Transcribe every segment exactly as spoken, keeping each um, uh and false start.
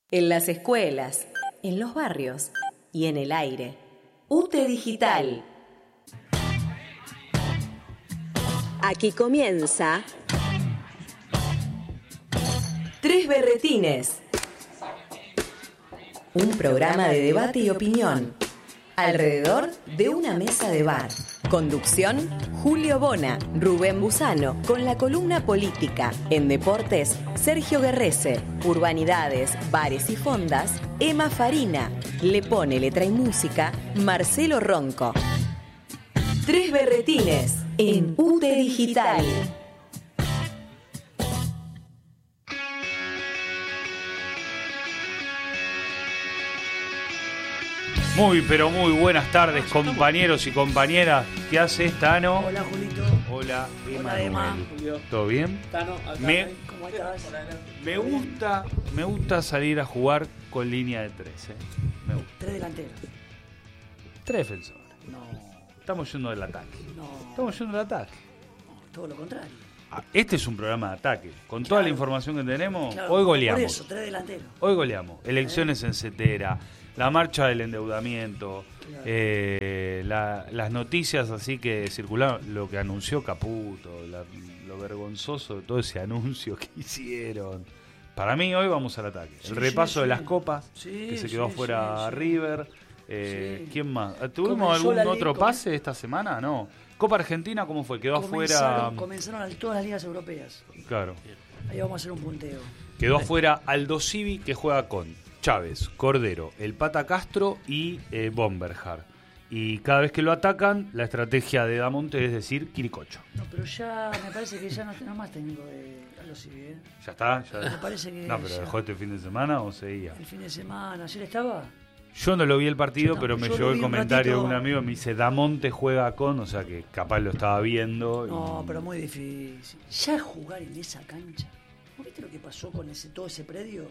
En las escuelas, en los barrios y en el aire. U T E Digital. Aquí comienza Tres Berretines. Un programa de debate y opinión alrededor de una mesa de bar. Conducción, Julio Bona, Rubén Busano, con la columna política. En deportes, Sergio Guerrese. Urbanidades, bares y fondas, Emma Farina. Le pone letra y música, Marcelo Ronco. Tres Berretines en U T E Digital. Muy, pero muy buenas tardes, compañeros y compañeras. ¿Qué haces, Tano? Hola, Julito. Hola, Hola, Emma. ¿Todo bien? Tano, acá, me, ¿cómo estás? Me gusta, me gusta salir a jugar con línea de tres, ¿eh? Me gusta. Tres delanteros. Tres defensores. No. Estamos yendo del ataque. No. Estamos yendo del ataque. No, todo lo contrario. Ah, este es un programa de ataque. Con claro. toda la información que tenemos, claro, hoy goleamos. Por eso, tres delanteros. Hoy goleamos. Elecciones ¿Eh? en Cetera, la marcha del endeudamiento, claro. eh, la, las noticias así que circularon, lo que anunció Caputo, la, lo vergonzoso de todo ese anuncio que hicieron. Para mí hoy vamos al ataque. El sí, repaso sí, de sí. las copas, sí, que se sí, quedó sí, fuera sí. River. Eh, sí. ¿Quién más? ¿Tuvimos Comenzó algún la otro liga, pase esta semana? No. Copa Argentina, ¿cómo fue? Quedó comenzaron, afuera. Comenzaron todas las ligas europeas. Claro. Ahí vamos a hacer un punteo. Quedó afuera Aldo Civi, que juega con Chávez, Cordero, el Pata Castro y eh, Bomberjar. Y cada vez que lo atacan, la estrategia de Damonte es decir Quiricocho. No, pero ya me parece que ya no tenemos más técnico de Aldo Civi, ¿eh? ¿Ya está? Ya... Me parece que no, pero ya. ¿dejó este fin de semana o seguía? El fin de semana, ¿ayer estaba? Yo no lo vi el partido, Yo pero me yo llegó el un comentario ratito... de un amigo, me dice, Damonte juega con, o sea que capaz lo estaba viendo. No, y... pero muy difícil. Ya jugar en esa cancha. ¿No viste lo que pasó con ese todo ese predio?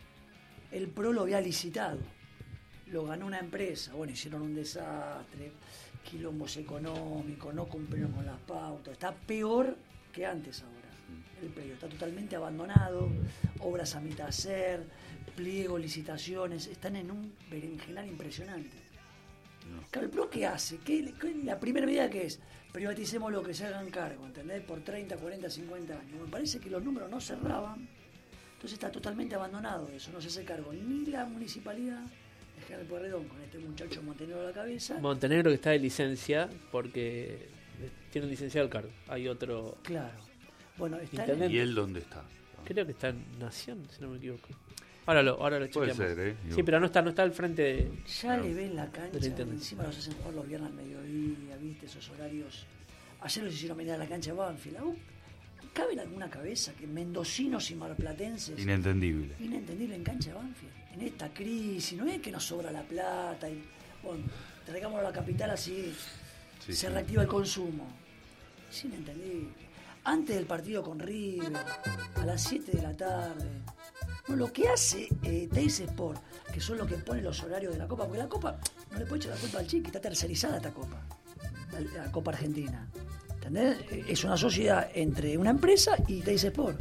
El Pro lo había licitado. Lo ganó una empresa. Bueno, hicieron un desastre, quilombos económicos, no cumplieron con las pautas. Está peor que antes ahora. El predio está totalmente abandonado, obras a mitad hacer, pliegos, licitaciones, están en un berenjenal impresionante. No. Claro, el Pro, ¿qué hace? ¿Qué, qué, la primera medida que es? Privaticemos lo que se hagan cargo, ¿entendés? Por treinta, cuarenta, cincuenta años. Me parece que los números no cerraban, entonces está totalmente abandonado eso, no se hace cargo ni la municipalidad de General Pueyrredón con este muchacho Montenegro a la cabeza. Montenegro que está de licencia porque tiene un licenciado al cargo. Hay otro... Claro. Bueno, está en... ¿Y él dónde está? Creo que está en Nación, si no me equivoco. Ahora lo, ahora lo Puede chequeamos. ser, ¿eh? Sí, pero no está, no está al frente de... Ya no, le ven la cancha, encima los hacen jugar los viernes al mediodía, ¿viste? Esos horarios. Ayer los hicieron venir a la cancha de Banfield. Uh, ¿Cabe en alguna cabeza que mendocinos y marplatenses... Inentendible. Inentendible en cancha de Banfield. En esta crisis, no es que nos sobra la plata y... Bueno, traigámoslo a la capital así, sí, se sí. reactiva el consumo. Es inentendible. Antes del partido con River, a las siete de la tarde. No, lo que hace eh, Teis Sport, que son los que ponen los horarios de la Copa, porque la Copa no le puede echar la culpa al Chiqui, está tercerizada esta Copa, la, la Copa Argentina. ¿Entendés? Es una sociedad entre una empresa y Teis Sport.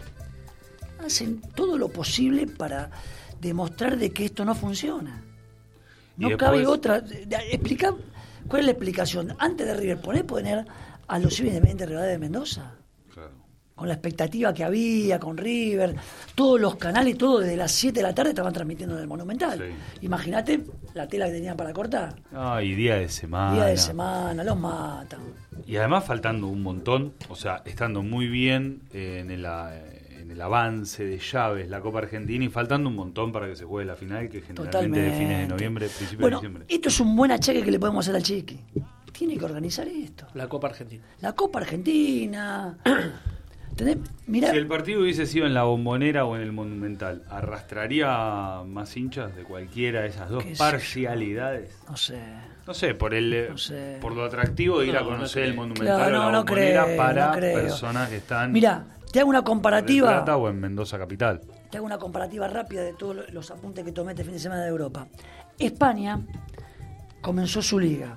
Hacen todo lo posible para demostrar de que esto no funciona. No después... cabe otra. Explica, ¿cuál es la explicación? Antes de River, ¿poner poner a los civiles de Rivadavia de Mendoza? Con la expectativa que había con River, todos los canales, todo desde las siete de la tarde estaban transmitiendo en el Monumental. Sí. Imagínate la tela que tenían para cortar. Ay, ah, día de semana. Día de semana, los matan. Y además faltando un montón, o sea, estando muy bien eh, en, el, en el avance de llaves la Copa Argentina y faltando un montón para que se juegue la final, que generalmente Totalmente. de fines de noviembre, principios bueno, de diciembre. Esto es un buen achaque que le podemos hacer al Chiqui. Tiene que organizar esto. La Copa Argentina. La Copa Argentina... Mirá. Si el partido hubiese sido en la Bombonera o en el Monumental, ¿arrastraría más hinchas de cualquiera de esas dos parcialidades? No sé. No sé, por el no sé. por lo atractivo de ir no, a conocer no el Monumental claro, o la no, Bombonera creo, para no personas que están Mirá, te hago una comparativa. En Plata o en Mendoza capital. Te hago una comparativa rápida de todos los apuntes que tomé este fin de semana de Europa. España comenzó su liga.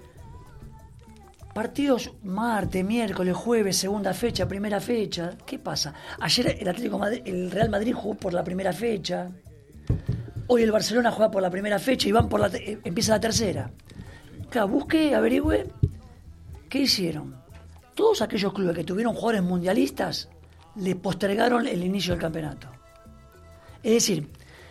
Partidos martes, miércoles, jueves, segunda fecha, primera fecha. ¿Qué pasa? Ayer el Atlético Madrid, el Real Madrid jugó por la primera fecha. Hoy el Barcelona juega por la primera fecha y van por la te- empieza la tercera. Claro, busqué, averigüé, ¿qué hicieron? Todos aquellos clubes que tuvieron jugadores mundialistas le postergaron el inicio del campeonato. Es decir,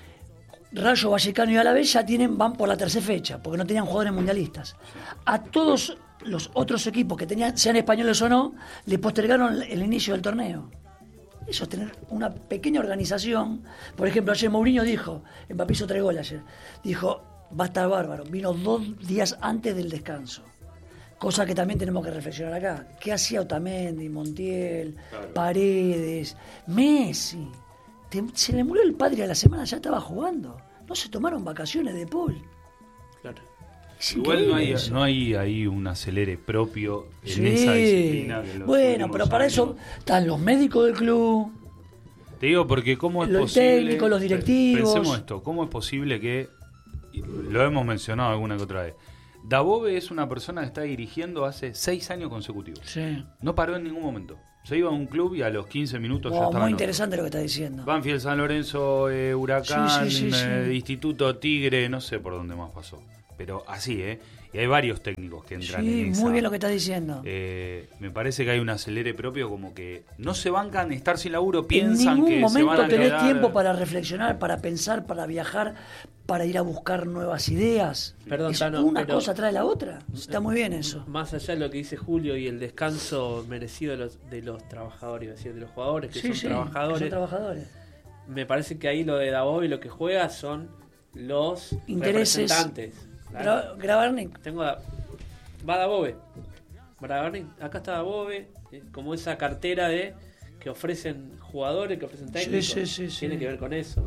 Rayo Vallecano y Alavés ya tienen, van por la tercera fecha, porque no tenían jugadores mundialistas. A todos los otros equipos que tenían, sean españoles o no, le postergaron el inicio del torneo. Eso es tener una pequeña organización. Por ejemplo, ayer Mourinho dijo, Mbappé hizo tres goles ayer, dijo, va a estar bárbaro, vino dos días antes del descanso. Cosa que también tenemos que reflexionar acá. ¿Qué hacía Otamendi, Montiel, claro. Paredes, Messi? Te, se le murió el padre a la semana, ya estaba jugando. No se tomaron vacaciones de Paul. Claro. Igual no hay, no hay ahí un acelere propio en sí. esa disciplina. Que los bueno, pero para años. Eso están los médicos del club. Te digo, porque cómo es los posible... Los técnicos, los directivos... Pensemos esto, ¿cómo es posible que... Lo hemos mencionado alguna que otra vez. Dabove es una persona que está dirigiendo hace seis años consecutivos. Sí. No paró en ningún momento. Se iba a un club y a los quince minutos oh, ya estaba. Muy interesante lo que está diciendo. Banfield, San Lorenzo, eh, Huracán, sí, sí, sí, eh, sí. Instituto Tigre, no sé por dónde más pasó. Pero así, ¿eh? Y hay varios técnicos que entran sí, en esa. Muy bien lo que está diciendo. Eh, me parece que hay un acelere propio, como que no se bancan estar sin laburo, piensan que en ningún se van momento a tenés quedar... tiempo para reflexionar, para pensar, para viajar, para ir a buscar nuevas ideas. Perdón, es Tano, una pero, cosa trae la otra. Está muy bien eso. Más allá de lo que dice Julio y el descanso merecido de los, de los trabajadores, es decir, de los jugadores que sí, son sí, trabajadores. Que son trabajadores. Me parece que ahí lo de Dabove lo que juega son los intereses. Representantes. Gra- Grabarnik. Tengo a, va Dabove. Grabarnik, acá está Dabove, eh, como esa cartera de que ofrecen jugadores, que ofrecen técnicos. Sí, sí, sí, tiene sí. que ver con eso.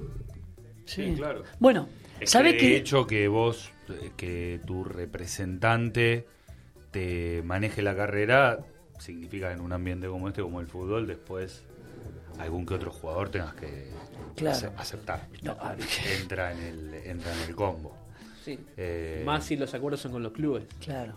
Sí, sí claro. Bueno, ¿sabes que de que hecho que vos, que tu representante te maneje la carrera, significa en un ambiente como este, como el fútbol, después algún que otro jugador tengas que claro. aceptar. No, entra en el entra en el combo. Sí. Eh, Más si los acuerdos son con los clubes. Claro.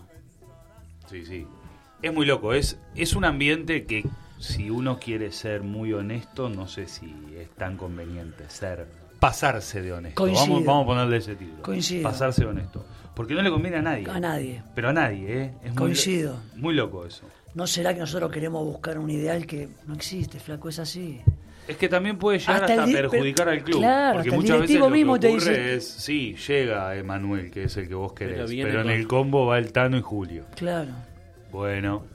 Sí, sí. Es muy loco. Es, es un ambiente que, si uno quiere ser muy honesto, no sé si es tan conveniente ser pasarse de honesto. Vamos, vamos a ponerle ese título. Coincido. Pasarse de honesto. Porque no le conviene a nadie. A nadie. Pero a nadie, ¿eh? Es Coincido. Muy, muy loco eso. ¿No será que nosotros queremos buscar un ideal que no existe, flaco? Es así. Es que también puede llegar hasta, hasta el, perjudicar pero, al club. Claro, porque hasta muchas el veces directivo lo mismo que te ocurre dice... es, sí, llega Emanuel, que es el que vos querés, pero, pero, pero en con... el combo va el Tano y Julio. Claro. Bueno,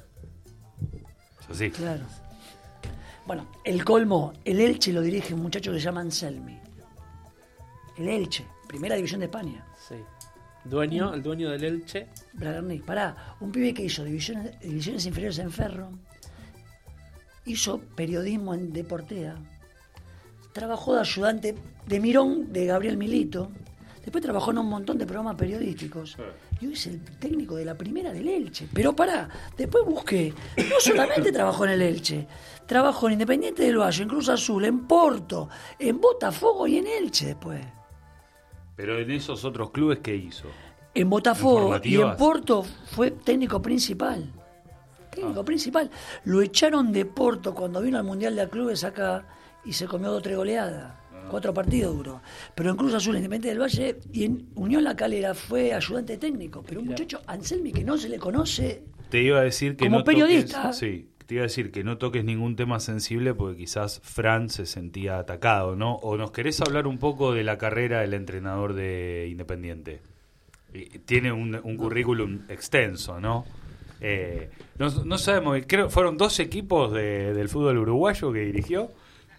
es así. Claro. Bueno, el colmo, el Elche lo dirige un muchacho que se llama Anselmi. El Elche, primera división de España. Sí. Dueño, el dueño del Elche. Bragarnik, pará, un pibe que hizo divisiones, divisiones inferiores en Ferro, hizo periodismo en Deportea, trabajó de ayudante de Mirón, de Gabriel Milito, después trabajó en un montón de programas periodísticos, y hoy es el técnico de la primera del Elche. Pero pará, después busqué, no solamente trabajó en el Elche, trabajó en Independiente del Valle, en Cruz Azul, en Porto, en Botafogo y en Elche después. Pero en esos otros clubes, ¿qué hizo? En Botafogo y en Porto fue técnico principal. Técnico ah. principal. Lo echaron de Porto cuando vino al Mundial de Clubes acá y se comió dos o tres goleadas. Ah. Cuatro partidos duró. Pero en Cruz Azul, Independiente del Valle y en Unión La Calera fue ayudante técnico. Pero un muchacho, Anselmi, que no se le conoce. Te iba a decir que como no periodista. Toques, sí, te iba a decir que no toques ningún tema sensible porque quizás Fran se sentía atacado, ¿no? ¿O nos querés hablar un poco de la carrera del entrenador de Independiente? Tiene un, un currículum extenso, ¿no? Eh, no, no sabemos, creo fueron dos equipos de, del fútbol uruguayo que dirigió.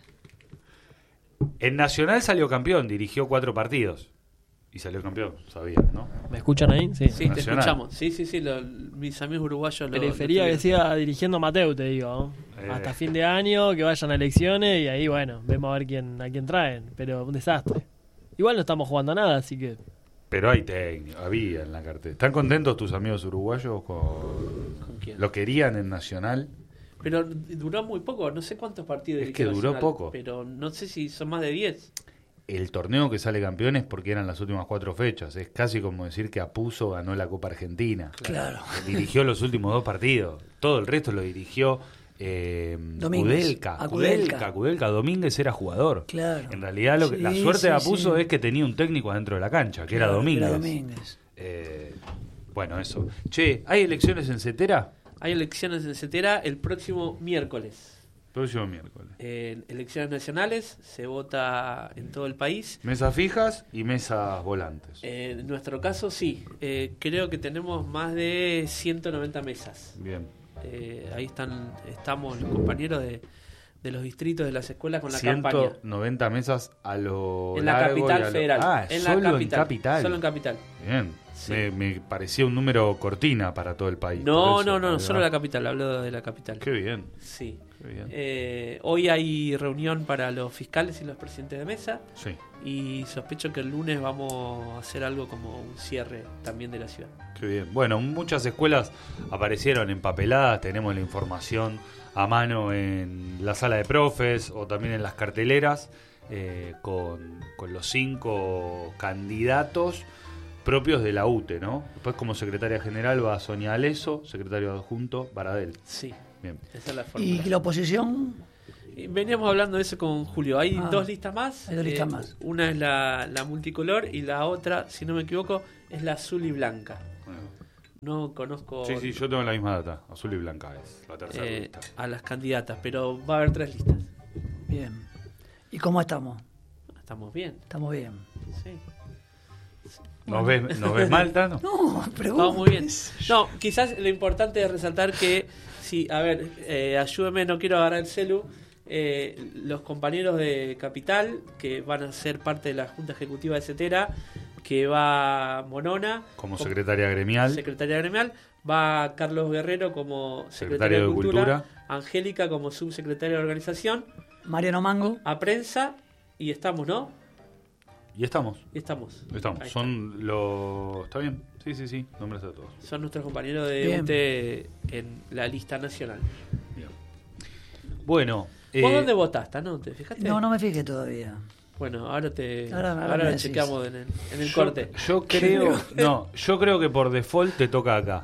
En Nacional salió campeón, dirigió cuatro partidos y salió campeón, sabías, ¿no? ¿Me escuchan ahí? Sí, sí te Nacional. escuchamos. Sí, sí, sí, lo, mis amigos uruguayos lo Prefería lo que siga dirigiendo Mateu, te digo, ¿no? Eh. Hasta fin de año, que vayan a elecciones y ahí, bueno, vemos a ver quién a quién traen. Pero un desastre. Igual no estamos jugando a nada, así que... Pero hay técnico, había en la cartera. ¿Están contentos tus amigos uruguayos con, ¿Con quién? lo querían en Nacional? Pero duró muy poco, no sé cuántos partidos. Es que duró Nacional, poco. Pero no sé si son más de diez. El torneo que sale campeón es porque eran las últimas cuatro fechas. Es casi como decir que Apuzzo ganó la Copa Argentina. Claro. Dirigió los últimos dos partidos. Todo el resto lo dirigió eh, Domínguez. Kudelka, Ah, Kudelka, Kudelka. Kudelka, Domínguez era jugador. Claro. En realidad lo que, Sí, la suerte sí, de Apuso sí. es que tenía un técnico adentro de la cancha, que Claro, era Domínguez. Era Domínguez. Eh, bueno, eso. Che, ¿hay elecciones en Cetera? Hay elecciones en Cetera el próximo miércoles. Próximo miércoles. Eh, elecciones nacionales, se vota en todo el país. Mesas fijas y mesas volantes. Eh, en nuestro caso, sí. Eh, creo que tenemos más de ciento noventa mesas. Bien. Eh, ahí están, estamos los compañeros de, de los distritos de las escuelas con la campaña. ciento noventa mesas a lo En la largo y capital a lo- federal. Ah, en solo la capital, en capital. Solo en capital. Bien. Sí. Me, me parecía un número cortina para todo el país. No, por eso, no, no, ahí solo va. la capital, hablo de la capital. Qué bien. Sí. Qué bien. Eh, hoy hay reunión para los fiscales y los presidentes de mesa Sí. y sospecho que el lunes vamos a hacer algo como un cierre también de la ciudad. Qué bien. Bueno, muchas escuelas aparecieron empapeladas, tenemos la información a mano en la sala de profes o también en las carteleras eh, con, con los cinco candidatos propios de la U T E, ¿no? Después como secretaria general va Sonia Aleso, secretario adjunto Baradel. Sí, Bien. esa es la ¿Y fórmula. la oposición? Y veníamos hablando de eso con Julio. Hay Ah, dos listas más. hay dos listas más. Una es la, la multicolor y la otra, si no me equivoco, es la azul y blanca. Bueno. No conozco Sí, sí, yo tengo la misma data. Azul y blanca es la tercera eh, lista. a las candidatas, pero va a haber tres listas. Bien. ¿Y cómo estamos? Estamos bien. Estamos bien. Sí. ¿Nos ves, ¿Nos ves mal, Tano? No, pregunto. Vamos muy bien. No, quizás lo importante es resaltar que, sí, a ver, eh, ayúdeme, no quiero agarrar el celu. Eh, los compañeros de Capital, que van a ser parte de la Junta Ejecutiva de Cetera, que va Monona Como secretaria gremial. secretaria gremial, va Carlos Guerrero como secretario, Secretario de de Cultura, Cultura. Angélica como subsecretaria de Organización, Mariano Mango. a prensa, y estamos, ¿no? Y estamos. Y estamos. Estamos. Ahí está. Son los... ¿Está bien? Sí, sí, sí. Nombres de todos. Son nuestros compañeros de Bien. U T E en la lista nacional. Bueno. ¿Vos eh, dónde votaste? ¿No? ¿Te fijaste? No, no me fijé todavía. Bueno, ahora te Ahora- ahora, ahora me lo decís. chequeamos en el, en el yo, corte. Yo creo... No, yo creo que por default te toca acá,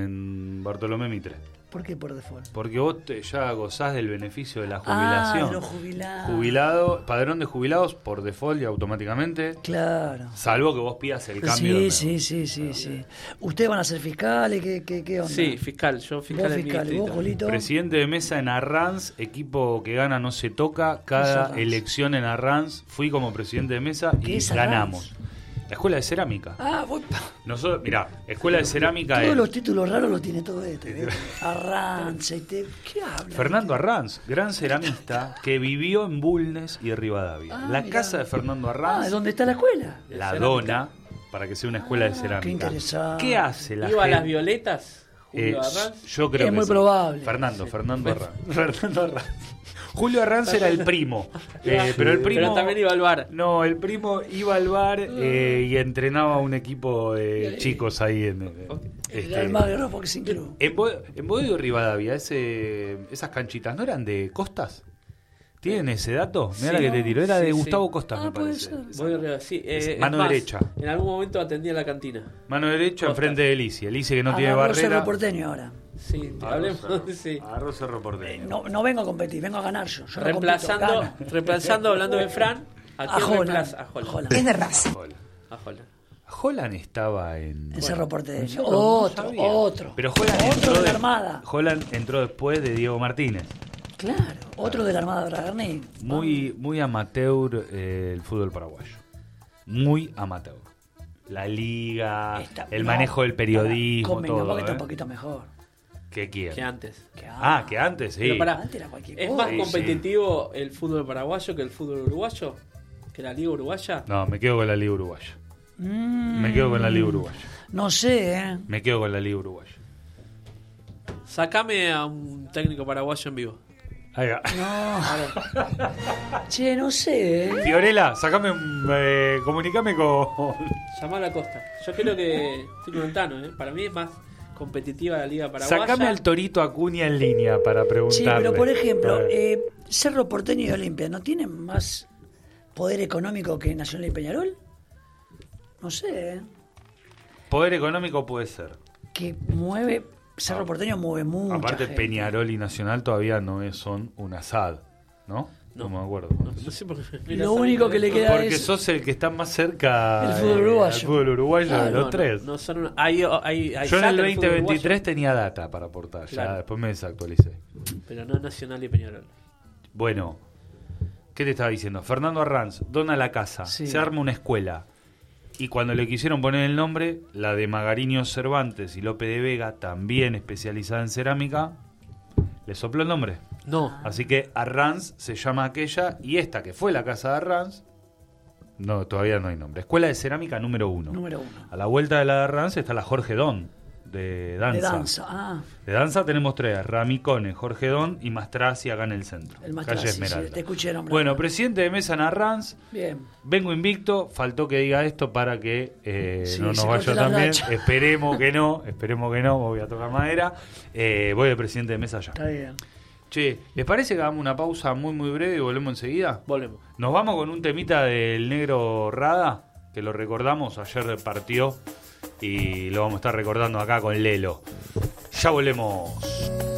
en Bartolomé Mitre. ¿Por qué por default? Porque vos te- ya gozás del beneficio de la Ah, jubilación. de los jubilados. Jubilado, padrón de jubilados por default y automáticamente. Claro. Salvo que vos pidas el cambio. Sí, de- sí, sí, sí, sí. ¿Ustedes van a ser fiscales? ¿Qué, qué, qué onda? Sí, fiscal, yo fiscal Vos en mi fiscal, distrito. vos, Jolito. Presidente de mesa en Arranz, equipo que gana no se toca. Cada Arranz? elección en Arranz fui como presidente de mesa ¿Qué y es Arranz? ganamos. La escuela de cerámica. Ah, vos, Nosotros, mirá, escuela de cerámica todos es los títulos raros los tiene todo este. ¿eh? Arranza y te... ¿Qué habla? Fernando Arranz, gran ceramista que vivió en Bulnes y Rivadavia. Ah, la mirá. casa de Fernando Ah, Arranz ¿es donde está la escuela? la cerámica. dona para que sea una escuela de Ah, cerámica. qué interesante. ¿Qué hace la ¿Iba a gente? las violetas? Julio Eh, Arranz. yo creo Es que muy sí. probable. Fernando, Fernando Arranz. Fernando Arranz. Julio Arranz era el primo. eh, pero el primo. Pero también iba al bar. No, el primo iba al bar eh, y entrenaba a un equipo de chicos ahí en. en- El este, Almagro Boxing Club. en, Bo- en Boedo Rivadavia, ese, esas canchitas, ¿no eran de Costas? ¿Tienen ese dato? Mira Sí, la que te tiro. Era sí, de sí. Gustavo Costas, Ah, me puede parece. ser. Voy arriba, sí, eh, Es es mano más, derecha. En algún momento atendía la cantina. Mano derecha Costas. enfrente de Elice. Elice que no tiene Agarró barrera. Cerro Porteño ahora. Sí, Agarró hablemos Cerro. de sí. Agarró Cerro Eh, Porteño. no, no vengo a competir, vengo a ganar yo. Yo no Reemplazando, compito, gano. reemplazando, hablando de Fran, ¿a A quién Holland. reemplaza? A Holland. Holland. Es de raza. Holland. A Holland. Holland estaba en. En Cerro Porteño. Cerro, no otro, sabía. otro. Pero Holland otro entró de la de- Armada. Holland entró después de Diego Martínez. Claro, otro de la Armada Bragarni. Muy, muy amateur eh, el fútbol paraguayo. Muy amateur. La liga, Está- el no, manejo del periodismo, convengamos todo. que está ¿eh? un poquito mejor. ¿Qué quiere? Que antes. Que Ah, que antes, sí. Pero pará, Antes era cualquier ¿es cosa. más Sí, competitivo el fútbol paraguayo que el fútbol uruguayo? ¿Que la liga uruguaya? No, me quedo con la liga uruguaya. Mm, Me quedo con la liga uruguaya. No sé, ¿eh? Me quedo con la liga uruguaya. Sacame a un técnico paraguayo en vivo. Ahí va. No. Che, no sé, ¿eh? Fiorella, sacame un. Eh, comunicame con. Llamar a Costa. Yo creo que estoy con Tano, ¿eh? Para mí es más competitiva la liga paraguaya. Sacame al Torito Acuña en línea para preguntarle. Sí, pero por ejemplo, A ver. eh, Cerro Porteño y Olimpia, ¿no tienen más poder económico que Nacional y Peñarol? No sé, ¿eh? Poder económico puede ser. Que mueve Cerro Porteño mueve mucho. Aparte, gente. Peñarol y Nacional todavía no es, son un asad, ¿no? No. No me acuerdo. No, no sé por qué. Lo único que le queda Porque es... sos el que está más cerca El fútbol uruguayo. al fútbol uruguayo Claro, de los No, tres. no, no son una- hay, hay, hay Yo en el saca fútbol veinte veintitrés uruguayo, tenía data para aportar, ya Claro. después me desactualicé. pero no Nacional y Peñarol. Bueno, ¿qué te estaba diciendo? Fernando Arranz dona la casa, Sí. se arma una escuela. Y cuando le quisieron poner el nombre, la de Magariño Cervantes y Lope de Vega, también especializada en cerámica, le sopló el nombre. No. Así que Arranz se llama aquella, y esta que fue la casa de Arranz, no, todavía no hay nombre. Escuela de Cerámica número uno. Número uno. A la vuelta de la de Arranz está la Jorge Don, de danza. De danza. Ah, De danza tenemos tres, Ramicone, Jorge Don y Mastrasi acá en el centro. el más calle clásico, Esmeralda. sí, te escuché nombrar. Bueno, presidente de mesa en Arranz, Bien. vengo invicto, faltó que diga esto para que eh, Sí, no nos se vaya corte la tan bien. racha. Esperemos que no, esperemos que no, voy a tocar madera. Eh, voy de presidente de mesa ya. Está bien. Che, ¿les parece que hagamos una pausa muy muy breve y volvemos enseguida? Volvemos. Nos vamos con un temita del negro Rada, que lo recordamos, ayer partió y lo vamos a estar recordando acá con Lelo. Ya volvemos.